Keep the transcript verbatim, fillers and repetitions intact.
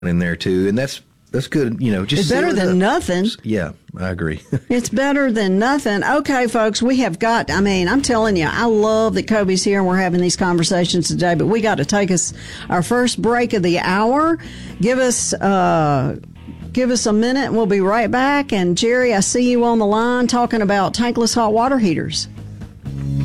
in there too, and that's that's good. You know, just it's better than the, nothing. Yeah, I agree. It's better than nothing. Okay, folks, we have got. I mean, I'm telling you, I love that Kobe's here and we're having these conversations today. But we got to take us our first break of the hour. Give us. Uh, Give us a minute and we'll be right back. And Jerry, I see you on the line talking about tankless hot water heaters.